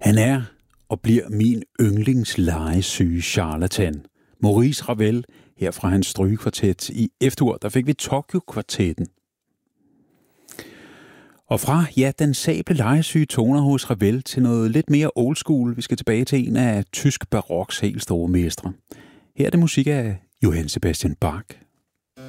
Han er og bliver min yndlingslegesyge charlatan. Maurice Ravel, her fra hans strygekvartet. I efterår, der fik vi Tokyo-kvartetten. Og fra, den sable legesyge toner hos Ravel til noget lidt mere old school. Vi skal tilbage til en af tysk baroks helt store mestre. Her er det musik af Johann Sebastian Bach.